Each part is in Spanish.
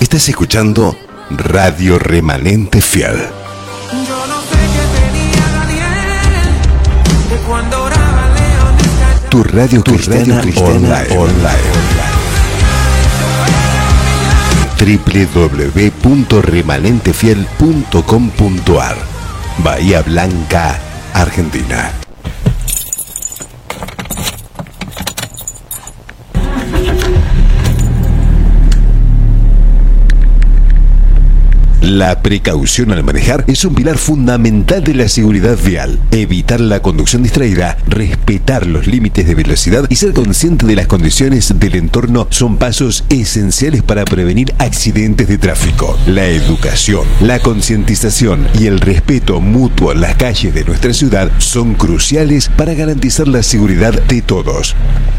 Estás escuchando Radio Remanente Fiel. Yo no sé qué tenía Daniel de cuando oraba León. Tu radio cristiana online. www.remanentefiel.com.ar Bahía Blanca, Argentina. La precaución al manejar es un pilar fundamental de la seguridad vial. Evitar la conducción distraída, respetar los límites de velocidad y ser consciente de las condiciones del entorno son pasos esenciales para prevenir accidentes de tráfico. La educación, la concientización y el respeto mutuo en las calles de nuestra ciudad son cruciales para garantizar la seguridad de todos.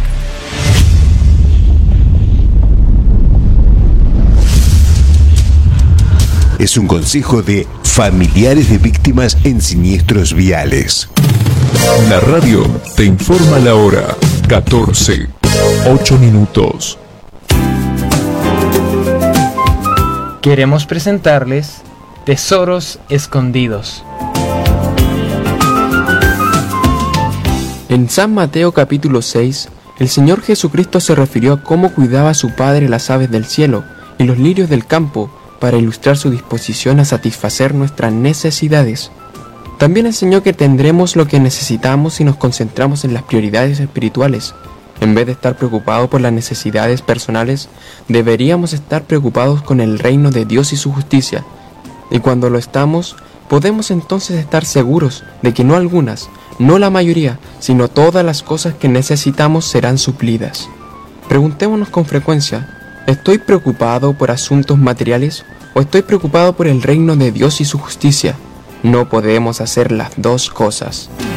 Es un consejo de familiares de víctimas en siniestros viales. La radio te informa la hora. 14:08. Queremos presentarles Tesoros Escondidos. En San Mateo capítulo 6, el Señor Jesucristo se refirió a cómo cuidaba a su Padre las aves del cielo y los lirios del campo, para ilustrar su disposición a satisfacer nuestras necesidades. También enseñó que tendremos lo que necesitamos si nos concentramos en las prioridades espirituales. En vez de estar preocupados por las necesidades personales, deberíamos estar preocupados con el reino de Dios y su justicia. Y cuando lo estamos, podemos entonces estar seguros de que no algunas, no la mayoría, sino todas las cosas que necesitamos serán suplidas. Preguntémonos con frecuencia: ¿estoy preocupado por asuntos materiales o estoy preocupado por el reino de Dios y su justicia? No podemos hacer las dos cosas.